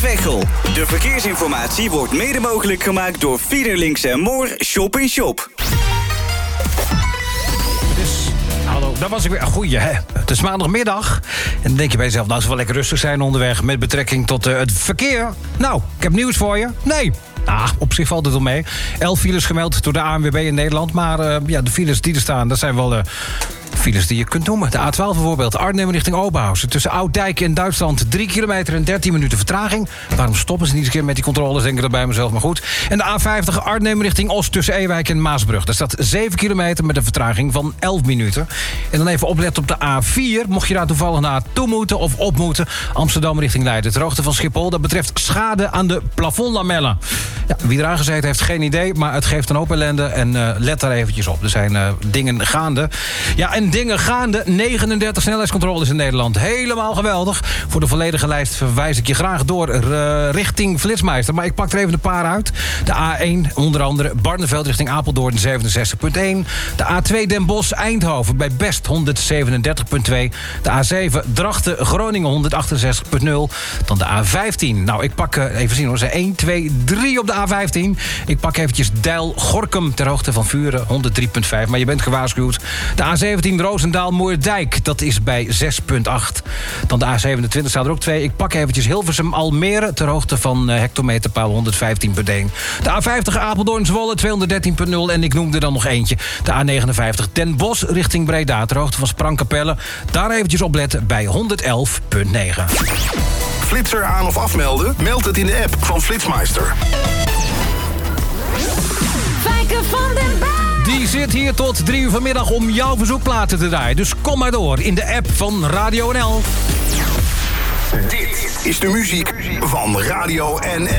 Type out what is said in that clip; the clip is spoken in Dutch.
Veghel. De verkeersinformatie wordt mede mogelijk gemaakt door Fiederlinks en More Shop in Shop. Hallo, daar was ik weer. Goeie, hè? Het is maandagmiddag. En dan denk je bij jezelf, nou, het zal wel lekker rustig zijn onderweg met betrekking tot het verkeer. Nou, ik heb nieuws voor je. Nee. Op zich valt het wel mee. 11 files gemeld door de ANWB in Nederland. Maar de files die er staan, dat zijn wel files die je kunt noemen. De A12 bijvoorbeeld, Arnhem richting Oberhausen. Tussen Ouddijk en Duitsland 3 kilometer en 13 minuten vertraging. Waarom stoppen ze niet eens een keer met die controles? Denk ik dat bij mezelf, maar goed. En de A50 Arnhem richting Oost tussen Ewijk en Maasbrug. Daar staat 7 kilometer met een vertraging van 11 minuten. En dan even opletten op de A4. Mocht je daar toevallig naartoe moeten of op moeten. Amsterdam richting Leiden. Ter hoogte van Schiphol. Dat betreft schade aan de plafondlamellen. Ja, wie eraan gezeten heeft, geen idee. Maar het geeft een hoop ellende. En let daar eventjes op. Er zijn dingen gaande. Ja, en dingen gaande. 39 snelheidscontroles in Nederland. Helemaal geweldig. Voor de volledige lijst verwijs ik je graag door richting Flitsmeister. Maar ik pak er even een paar uit. De A1, onder andere Barneveld richting Apeldoorn 67.1. De A2 Den Bosch Eindhoven bij Best 137.2. De A7 Drachten Groningen 168.0. Dan de A15. Nou, ik pak even zien hoor. 1, 2, 3 op de A15. Ik pak eventjes Deil Gorkum ter hoogte van Vuren 103.5. Maar je bent gewaarschuwd. De A17 Roosendaal Moerdijk. Dat is bij 6.8. Dan de A27 staat er ook 2. Ik pak eventjes Hilversum Almere ter hoogte van hectometerpaal 115.1. De A50 Apeldoorn Zwolle 213.0. En ik noemde dan nog eentje. De A59 Den Bosch richting Breda ter hoogte van Sprangkapelle. Daar eventjes opletten bij 111.9. Flitser aan of afmelden? Meld het in de app van Flitsmeister. Fijke van den Berg. Die zit hier tot 3 uur vanmiddag om jouw verzoekplaten te draaien. Dus kom maar door in de app van Radio NL. Dit is de muziek van Radio NL.